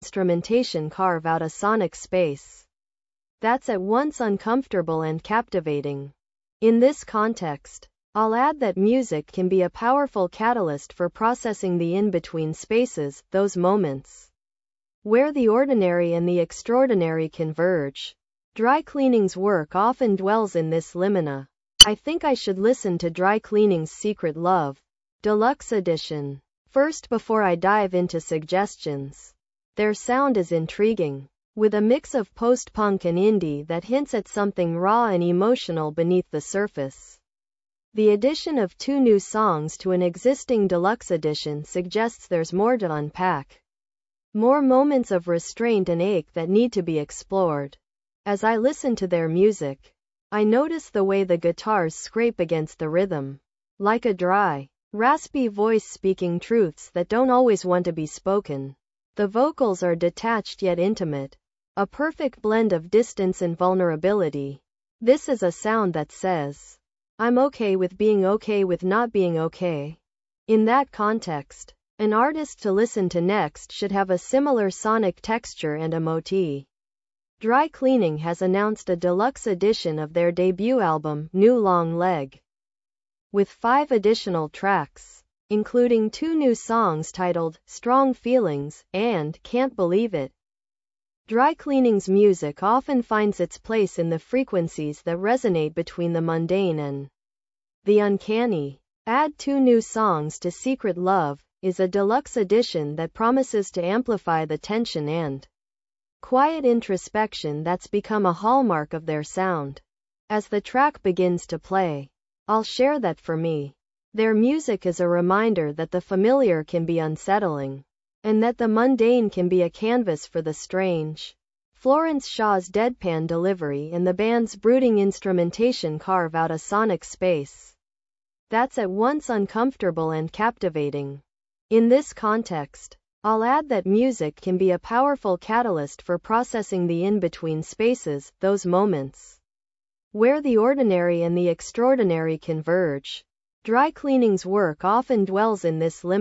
instrumentation carve out a sonic space that's at once uncomfortable and captivating. In this context, I'll add that music can be a powerful catalyst for processing the in-between spaces, those moments where the ordinary and the extraordinary converge. Dry Cleaning's work often dwells in this limina. I think I should listen to Dry Cleaning's Secret Love Deluxe Edition first before I dive into suggestions. Their sound is intriguing, with a mix of post-punk and indie that hints at something raw and emotional beneath the surface. The addition of 2 new songs to an existing deluxe edition suggests there's more to unpack. More moments of restraint and ache that need to be explored. As I listen to their music, I notice the way the guitars scrape against the rhythm, like a dry, raspy voice speaking truths that don't always want to be spoken. The vocals are detached yet intimate, a perfect blend of distance and vulnerability. This is a sound that says, I'm okay with being okay with not being okay. In that context, an artist to listen to next should have a similar sonic texture and a motif. Dry Cleaning has announced a deluxe edition of their debut album, New Long Leg, with 5 additional tracks, including 2 new songs titled Strong Feelings and Can't Believe It. Dry Cleaning's music often finds its place in the frequencies that resonate between the mundane and the uncanny. Add 2 new songs to Secret Love is a deluxe edition that promises to amplify the tension and quiet introspection that's become a hallmark of their sound. As the track begins to play, I'll share that for me, their music is a reminder that the familiar can be unsettling, and that the mundane can be a canvas for the strange. Florence Shaw's deadpan delivery and the band's brooding instrumentation carve out a sonic space that's at once uncomfortable and captivating. In this context, I'll add that music can be a powerful catalyst for processing the in-between spaces, those moments where the ordinary and the extraordinary converge. Dry Cleaning's work often dwells in this limit.